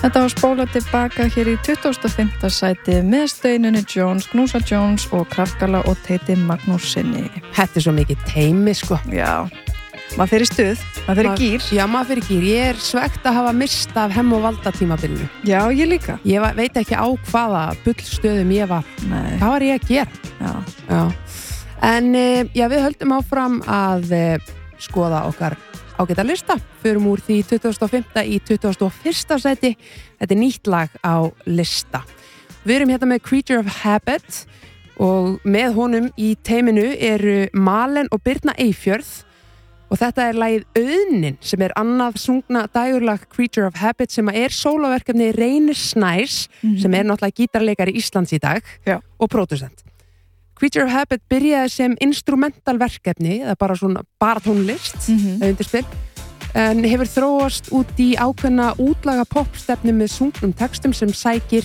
Þetta var spólað tilbaka hér í 25. sæti með Steinunni Jones, Knúsa Jones og Kraftgala og Teiti Magnúsinni. Þetta svo mikið teimi, sko. Já, maður fyrir stuð, maður fyrir gýr. Já, maður fyrir gýr. Ég svegt að hafa mist af Hemm og Valda tímabilinu. Já, ég líka. Ég veit ekki á hvaða bullstöðum ég var. Nei. Hvað var ég að gera? Já. En já, við höldum áfram að skoða okkar ágæta lista, förum úr því 25. í 21. sæti. Þetta nýtt lag á lista. Við erum hérna með Creature of Habit og með honum í teiminu eru Malen og Birna Eyfjörð og þetta lagið Auðnin sem annað sungna dægurlag Creature of Habit sem er sóloverkefni Reynir Snæs sem náttúrulega gítarleikari Íslands í dag og pródusent. Creature of Habit byrjaði sem instrumental verkefni, eða bara tónlist, undirspil, en hefur þróast út í ákveðna útlaga popstefnu með sungnum textum sem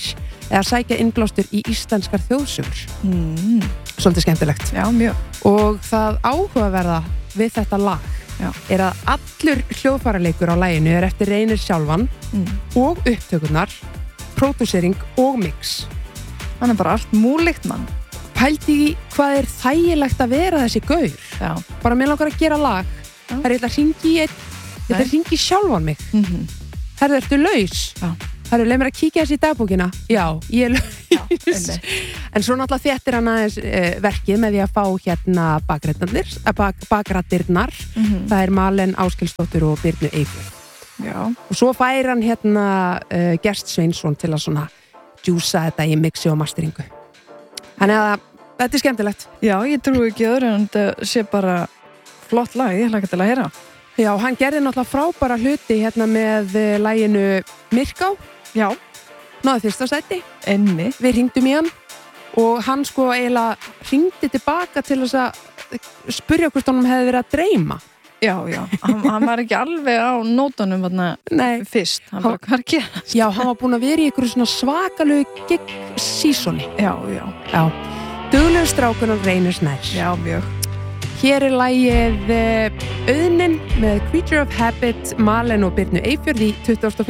sækja innblástur í íslenskar þjóðsögur. Svolítið skemmtilegt. Já, mjög. Og það áhugaverða við þetta lag er að allur hljóðfæraleikur á laginu er eftir Reynir sjálfan og upptökurnar, pródúsering og mix. Hann er bara allt múlíkt mann. Pældi í hvað er þægilegt að vera þessi gaur. Já. Bara mér langar að gera lag. Það er eitthvað að hringi sjálfan mig. Herðu, ertu laus? Já. Herðu, leið mér að kíkja þessi í dagbókina. Já, ég er laus. En svo náttúrulega þéttir hann aðeins verkið með því að fá hérna bakrættirnar. Það er Malen Ásgeirsdóttur og Birnu Eyfjörð. Já. Og svo fær hann hérna Gert Sveinsson til að svona djúsa þetta í mixi og masteringu. Þannig að þetta er skemmtilegt. Já, ég trúi ekki öðru en þetta sé bara flott lag, ég hlakka til að heyra. Já, hann gerði náttúrulega frábæra hluti hérna með laginu Myrká. Já. Náði fyrsta sæti. Enni. Við hringdum í hann og hann sko eiginlega hringdi tilbaka til þess að spurja hvort honum hefði verið að dreyma. Já, hann var ekki alveg á nótunum fyrst, hann bara hvað að gera. Já, hann var búinn að vera í einhverju svona svakalegu gig-seasoni. Já. Duglegur strákunar Reynir Snæs. Já, mjög. Hér er lagið Auðnin með Creature of Habit, Malen og Birnu Eyfjörð í 25.